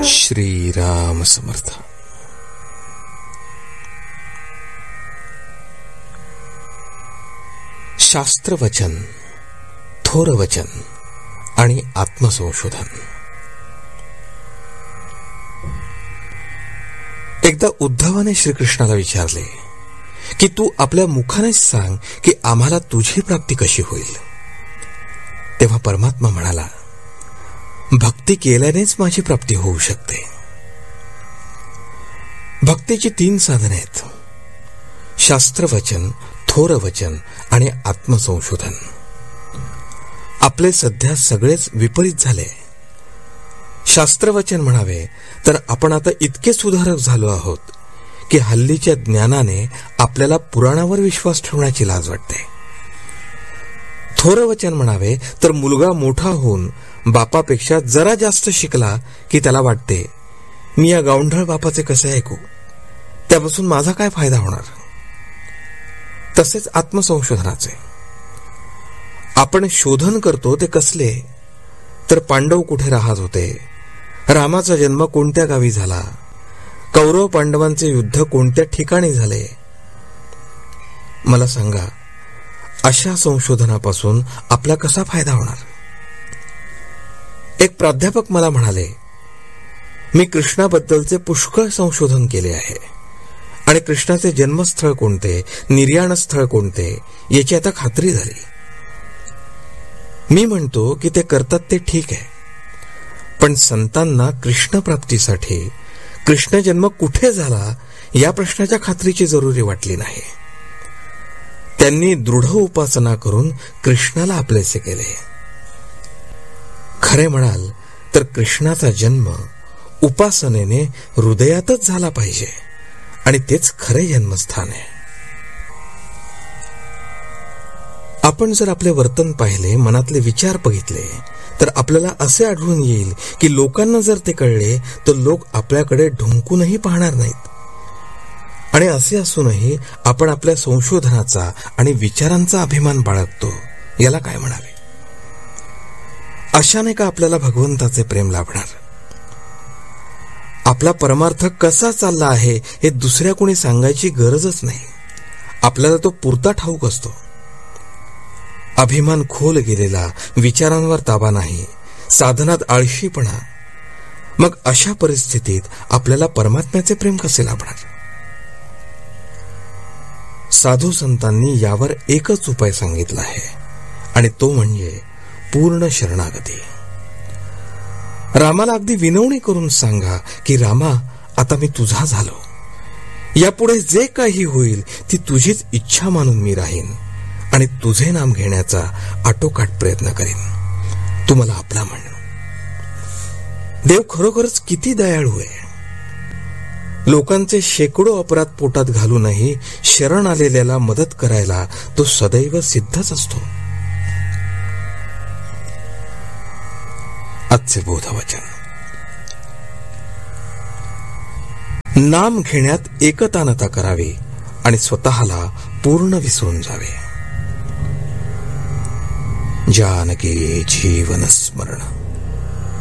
श्रीराम समर्थ. शास्त्रवचन, थोरवचन आणि आत्मसंशोधन. एकदा उद्धवाने श्रीकृष्णाला विचारले की तू आपल्या मुखानेच सांग की आम्हाला तुझी प्राप्ती कशी होईल. तेव्हा परमात्मा म्हणाला, भक्ती केल्यानेच माझी प्राप्ती होऊ शकते. भक्तीची 3 साधने आहेत: शास्त्रवचन, थोरवचन आणि आत्मसंशोधन. आपले सध्या सगळेच विपरीत झाले. शास्त्रवचन म्हणावे तर आपण आता इतके सुधारक झालो आहोत की हल्लीच्या ज्ञानाने आपल्याला पुराणावर विश्वास ठेवण्याची लाज वाटते. थोरवचन म्हणावे तर मुलगा मोठा होऊन बापापेक्षा जरा जास्त शिकला की त्याला वाटते, मी या गावंढळ बापाचे कसे ऐकू, त्यापासून माझा काय फायदा होणार. तसेच आत्मसंशोधनाचे आपण शोधन करतो ते कसले तर पांडव कुठे राहत होते, रामाचा जन्म कोणत्या गावी झाला, कौरव पांडवांचे युद्ध कोणत्या ठिकाणी झाले. मला सांगा, अशा संशोधनापासून आपला कसा फायदा होणार. एक प्राध्यापक मला म्हणाले, मी कृष्णाबद्दलचे पुष्कळ संशोधन केले आहे आणि कृष्णाचे जन्मस्थळ कोणते, निर्याणस्थळ कोणते याची आता खात्री झाली. मी म्हणतो की ते करतात ते ठीक आहे, पण संतांना कृष्ण प्राप्तीसाठी कृष्ण जन्म कुठे झाला या प्रश्नाच्या खात्रीची जरुरी वाटली नाही. त्यांनी दृढ उपासना करून कृष्णाला आपलेसे केले. खरे म्हणाल तर कृष्णाचा जन्म उपासनेने हृदयातच झाला पाहिजे आणि तेच खरे जन्मस्थान आहे. आपण जर आपले वर्तन पाहिले, मनातले विचार बघितले तर आपल्याला असे आढळून येईल की लोकांना जर ते कळले तर लोक आपल्याकडे ढुंकूनही पाहणार नाहीत. आणि असे असूनही आपण आपल्या संशोधनाचा आणि विचारांचा अभिमान बाळगतो. याला काय म्हणावे. अशाने का आपल्याला भगवंताचे प्रेम लाभणार. आपला परमार्थ कसा चालला आहे हे दुसऱ्या कोणी सांगायची गरजच नाही. आपल्याला तो पुरता ठाऊक असतो. अभिमान खोल गेलेला, विचारांवर ताबा नाही, साधनात आळशीपणा. मग अशा परिस्थितीत आपल्याला परमात्म्याचे प्रेम कसे लाभणार. साधू संतांनी यावर एकच उपाय सांगितला आहे आणि तो म्हणजे पूर्ण शरणागती. रामाला अगदी विनवणी करून सांगा की रामा, आता मी तुझा झालो. यापुढे जे काही होईल ती तुझीच इच्छा मानून मी राहीन आणि तुझे नाम घेण्याचा आटोकाट प्रयत्न करीन. तू मला आपला म्हण. देव खरोखरच किती दयाळू आहे. लोकांचे शेकडो अपराध पोटात घालूनही शरण आलेल्याला मदत करायला तो सदैव सिद्धच असतो. आजचे बोधवचन. नाम घेण्यात एकतानता करावी आणि स्वतःला पूर्ण विसरून जावे. जानकी जीवन स्मरण.